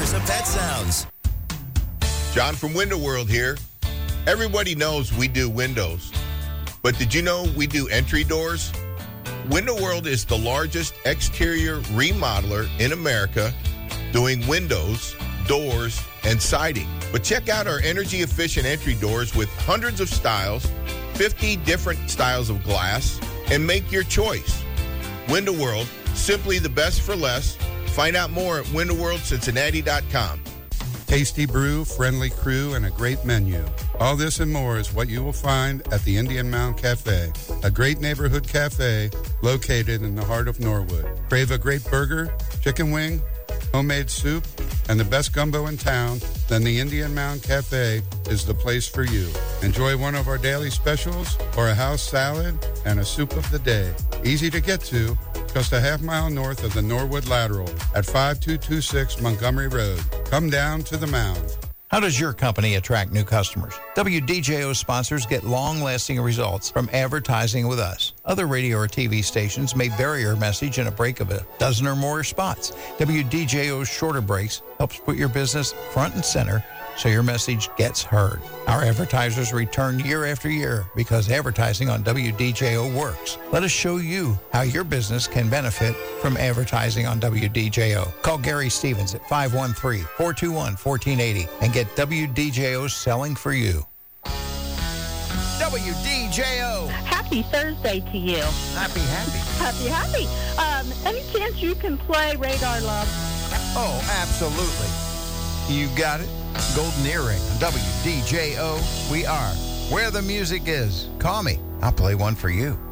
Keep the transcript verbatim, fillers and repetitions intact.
Masters of Pet Sounds. John from Window World here. Everybody knows we do windows, but did you know we do entry doors? Window World is the largest exterior remodeler in America doing windows, doors, and siding. But check out our energy-efficient entry doors with hundreds of styles, fifty different styles of glass, and make your choice. Window World, simply the best for less. Find out more at window world cincinnati dot com. Tasty brew, friendly crew, and a great menu. All this and more is what you will find at the Indian Mound Cafe, a great neighborhood cafe located in the heart of Norwood. Crave a great burger, chicken wing, homemade soup, and the best gumbo in town? Then the Indian Mound Cafe is the place for you. Enjoy one of our daily specials or a house salad and a soup of the day. Easy to get to, just a half mile north of the Norwood Lateral at five two two six Montgomery Road. Come down to the Mound. How does your company attract new customers? W D J O sponsors get long-lasting results from advertising with us. Other radio or T V stations may vary your message in a break of a dozen or more spots. W D J O's shorter breaks helps put your business front and center so your message gets heard. Our advertisers return year after year because advertising on W D J O works. Let us show you how your business can benefit from advertising on W D J O. Call Gary Stevens at five one three, four two one, one four eight zero and get W D J O selling for you. W D J O. Happy Thursday to you. Happy, happy. Happy, happy. Um, any chance you can play Radar Love? Oh, absolutely. You got it. Golden Earring, W D J O. We are where the music is. Call me. I'll play one for you.